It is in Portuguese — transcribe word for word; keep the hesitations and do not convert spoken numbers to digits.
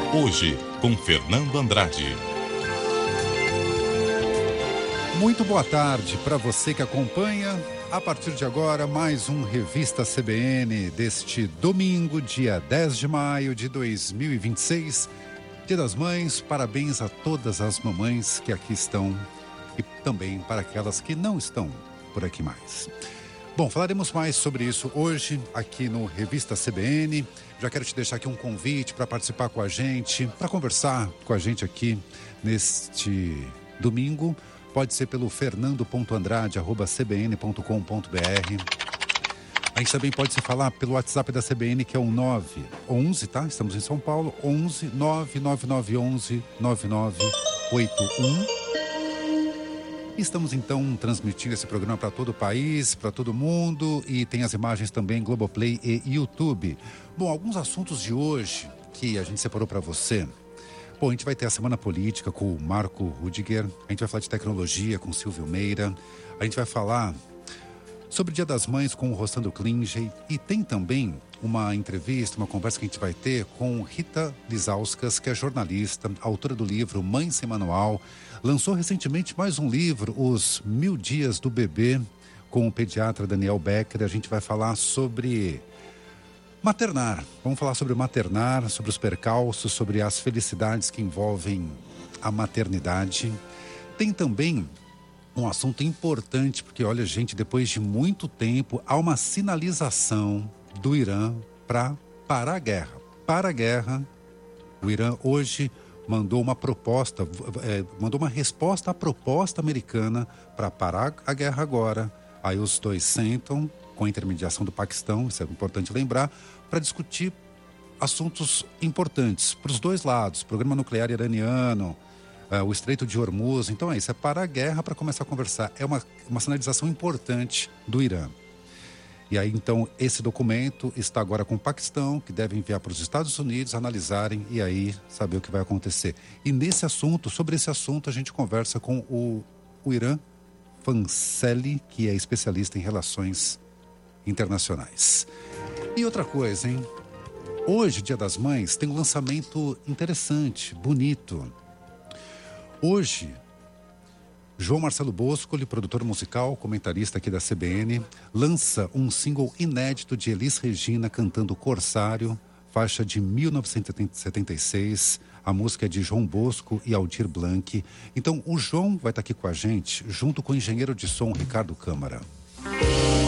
Hoje, com Fernando Andrade. Muito boa tarde para você que acompanha. A partir de agora, mais um Revista C B N deste domingo, dia dez de maio de dois mil e vinte e seis. Dia das Mães, parabéns a todas as mamães que aqui estão e também para aquelas que não estão por aqui mais. Bom, falaremos mais sobre isso hoje aqui no Revista C B N. Já quero te deixar aqui um convite para participar com a gente, para conversar com a gente aqui neste domingo. Pode ser pelo fernando ponto andrade arroba c b n ponto com ponto b r. A gente também pode se falar pelo WhatsApp da C B N, que é o nove onze, tá? Estamos em São Paulo, onze nove nove nove onze nove nove oito um. Estamos então transmitindo esse programa para todo o país, para todo mundo, e tem as imagens também Globoplay e YouTube. Bom, alguns assuntos de hoje que a gente separou para você. Bom, a gente vai ter a Semana Política com o Marco Rudiger, a gente vai falar de tecnologia com o Silvio Meira, a gente vai falar sobre o Dia das Mães com o Rossandro Klinge, e tem também uma entrevista, uma conversa que a gente vai ter com Rita Lizauskas, que é jornalista, autora do livro Mãe Sem Manual. Lançou recentemente mais um livro, Os Mil Dias do Bebê, com o pediatra Daniel Becker. A gente vai falar sobre maternar. Vamos falar sobre maternar, sobre os percalços, sobre as felicidades que envolvem a maternidade. Tem também um assunto importante, porque olha, gente, depois de muito tempo, há uma sinalização do Irã para parar a guerra. Para a guerra, o Irã hoje mandou uma proposta, é, mandou uma resposta à proposta americana para parar a guerra agora. Aí os dois sentam, com a intermediação do Paquistão, isso é importante lembrar, para discutir assuntos importantes para os dois lados, programa nuclear iraniano, é, o Estreito de Hormuz. Então é isso, é parar a guerra para começar a conversar. É uma, uma sinalização importante do Irã. E aí, então, esse documento está agora com o Paquistão, que deve enviar para os Estados Unidos analisarem e aí saber o que vai acontecer. E nesse assunto, sobre esse assunto, a gente conversa com o, o Irã Fanseli, que é especialista em relações internacionais. E outra coisa, hein? Hoje, Dia das Mães, tem um lançamento interessante, bonito. Hoje, João Marcelo Boscoli, produtor musical, comentarista aqui da C B N, lança um single inédito de Elis Regina cantando Corsário, faixa de mil novecentos e setenta e seis. A música é de João Bosco e Aldir Blanc. Então, o João vai estar aqui com a gente, junto com o engenheiro de som Ricardo Câmara.